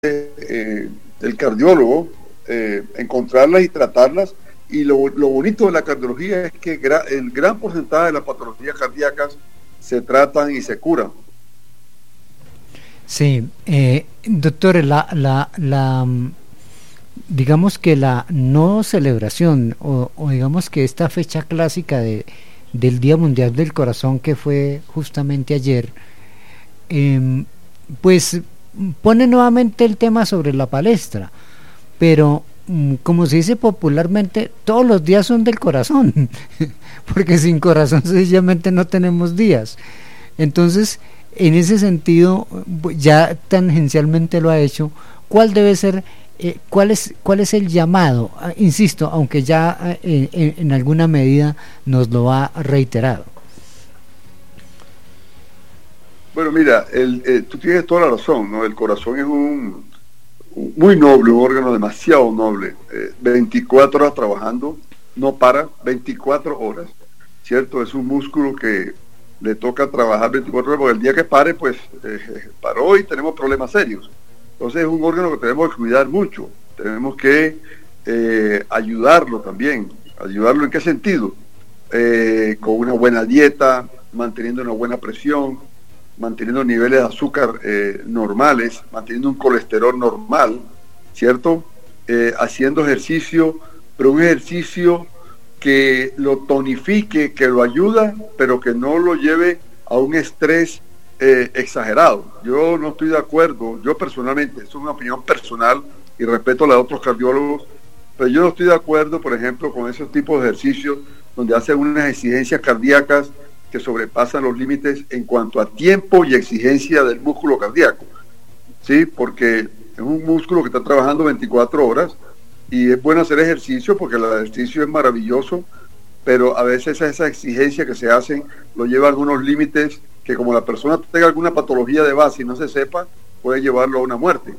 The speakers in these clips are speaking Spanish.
el cardiólogo encontrarlas y tratarlas. Y lo bonito de la cardiología es que el gran porcentaje de las patologías cardíacas se tratan y se curan. Sí, doctor, digamos que la no celebración o digamos que esta fecha clásica del Día Mundial del Corazón, que fue justamente ayer, pues pone nuevamente el tema sobre la palestra, pero como se dice popularmente, todos los días son del corazón, porque sin corazón sencillamente no tenemos días. Entonces, en ese sentido, ya tangencialmente lo ha hecho. ¿Cuál debe ser, cuál es el llamado? Insisto, aunque ya en alguna medida nos lo ha reiterado. Bueno, mira, tú tienes toda la razón, ¿no? El corazón es muy noble, un órgano demasiado noble, 24 horas trabajando, no para, 24 horas, ¿cierto? Es un músculo que le toca trabajar 24 horas, porque el día que pare, pues paró y tenemos problemas serios. Entonces es un órgano que tenemos que cuidar mucho, tenemos que ayudarlo también. ¿Ayudarlo en qué sentido? Con una buena dieta, manteniendo una buena presión, manteniendo niveles de azúcar normales, manteniendo un colesterol normal, ¿cierto? Haciendo ejercicio, pero un ejercicio que lo tonifique, que lo ayuda, pero que no lo lleve a un estrés exagerado. Yo no estoy de acuerdo, yo personalmente, es una opinión personal y respeto a la de otros cardiólogos, pero yo no estoy de acuerdo, por ejemplo, con esos tipos de ejercicios donde hacen unas exigencias cardíacas que sobrepasan los límites en cuanto a tiempo y exigencia del músculo cardíaco, ¿sí? Porque es un músculo que está trabajando 24 horas y es bueno hacer ejercicio porque el ejercicio es maravilloso, pero a veces esa exigencia que se hacen lo lleva a algunos límites que, como la persona tenga alguna patología de base y no se sepa, puede llevarlo a una muerte.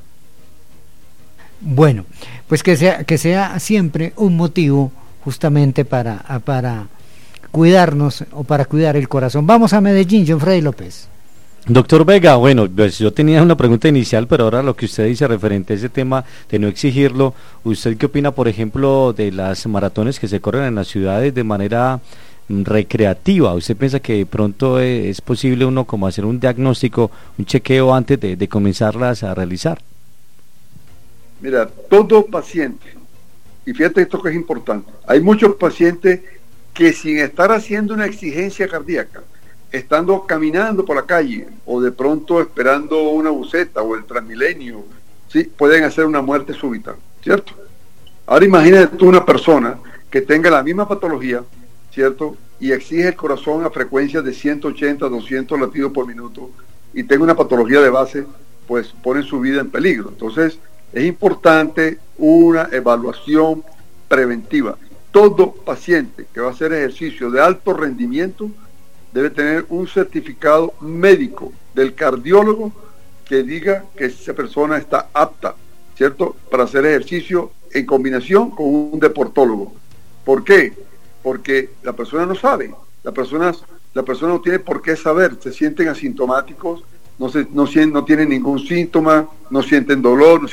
Bueno, pues que sea siempre un motivo justamente para cuidarnos o para cuidar el corazón. Vamos a Medellín, John Freddy López. Doctor Vega, bueno, pues yo tenía una pregunta inicial, pero ahora lo que usted dice referente a ese tema de no exigirlo, ¿usted qué opina, por ejemplo, de las maratones que se corren en las ciudades de manera recreativa? ¿Usted piensa que de pronto es posible uno como hacer un diagnóstico, un chequeo antes de comenzarlas a realizar? Mira, todo paciente, y fíjate esto que es importante, hay muchos pacientes que sin estar haciendo una exigencia cardíaca, estando caminando por la calle o de pronto esperando una buseta o el Transmilenio, ¿sí? Pueden hacer una muerte súbita, ¿cierto? Ahora imagínate tú una persona que tenga la misma patología, ¿cierto? Y exige el corazón a frecuencias de 180, 200 latidos por minuto y tenga una patología de base, pues pone su vida en peligro. Entonces es importante una evaluación preventiva. Todo paciente que va a hacer ejercicio de alto rendimiento debe tener un certificado médico del cardiólogo que diga que esa persona está apta, ¿cierto?, para hacer ejercicio en combinación con un deportólogo. ¿Por qué? Porque la persona no sabe, la persona no tiene por qué saber, se sienten asintomáticos, no tienen ningún síntoma, no sienten dolor, no